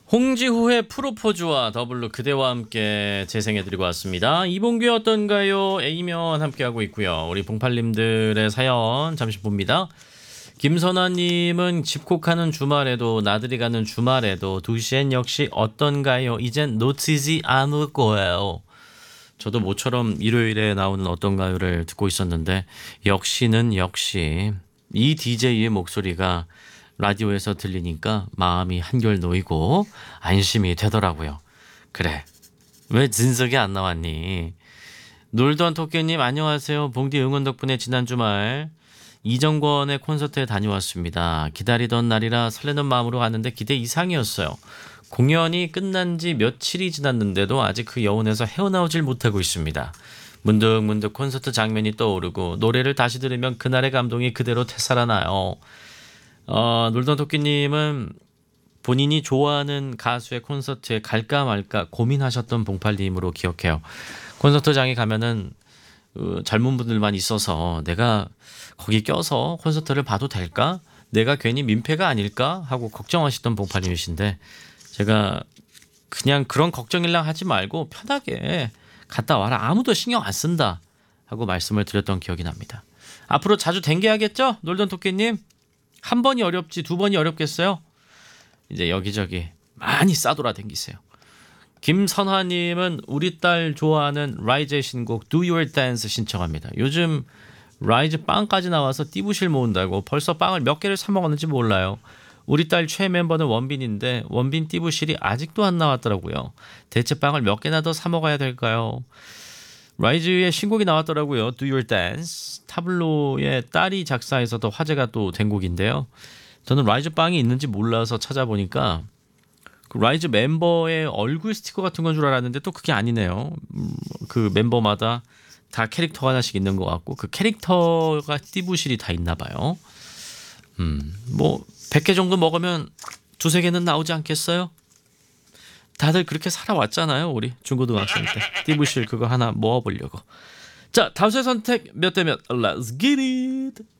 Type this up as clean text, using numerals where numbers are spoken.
홍지후의 프로포즈와 더블로 그대와 함께 재생해드리고 왔습니다. 이봉규 어떤가요? A면 함께하고 있고요. 우리 봉팔님들의 사연 잠시 봅니다. 김선아님은 집콕하는 주말에도 나들이 가는 주말에도 2시엔 역시 어떤가요? 이젠 놓치지 않을 거예요. 저도 모처럼 일요일에 나오는 어떤가요를 듣고 있었는데 역시는 역시 이 DJ의 목소리가 라디오에서 들리니까 마음이 한결 놓이고 안심이 되더라고요. 그래, 왜 진석이 안 나왔니? 놀던 토끼님 안녕하세요. 봉디 응원 덕분에 지난 주말 이정권의 콘서트에 다녀왔습니다. 기다리던 날이라 설레는 마음으로 갔는데 기대 이상이었어요. 공연이 끝난 지 며칠이 지났는데도 아직 그 여운에서 헤어나오질 못하고 있습니다. 문득문득 콘서트 장면이 떠오르고 노래를 다시 들으면 그날의 감동이 그대로 되살아나요. 놀던 토끼님은 본인이 좋아하는 가수의 콘서트에 갈까 말까 고민하셨던 봉팔님으로 기억해요. 콘서트장에 가면은 젊은 분들만 있어서 내가 거기 껴서 콘서트를 봐도 될까? 내가 괜히 민폐가 아닐까? 하고 걱정하시던 봉팔님이신데 제가 그냥 그런 걱정일랑 하지 말고 편하게 갔다 와라. 아무도 신경 안 쓴다. 하고 말씀을 드렸던 기억이 납니다. 앞으로 자주 댕겨야겠죠? 놀던 토끼님. 한 번이 어렵지 두 번이 어렵겠어요? 이제 여기저기 많이 싸돌아 댕기세요. 김선화님은 우리 딸 좋아하는 라이즈의 신곡 Do Your Dance 신청합니다. 요즘 라이즈 빵까지 나와서 띠부실 모은다고 벌써 빵을 몇 개를 사 먹었는지 몰라요. 우리 딸 최 멤버는 원빈인데 원빈 띠부실이 아직도 안 나왔더라고요. 대체 빵을 몇 개나 더 사 먹어야 될까요? 라이즈의 신곡이 나왔더라고요. Do Your Dance. 타블로의 딸이 작사해서 더 화제가 또 된 곡인데요. 저는 라이즈 빵이 있는지 몰라서 찾아보니까 그 라이즈 멤버의 얼굴 스티커 같은 건 줄 알았는데 또 그게 아니네요. 그 멤버마다 다 캐릭터가 하나씩 있는 것 같고 그 캐릭터가 띠부실이 다 있나 봐요. 뭐 100개 정도 먹으면 2-3개는 나오지 않겠어요? 다들 그렇게 살아왔잖아요. 우리 중고등학생 때 띠부실 그거 하나 모아보려고. 자, 다수의 선택 몇 대 몇? Let's get it!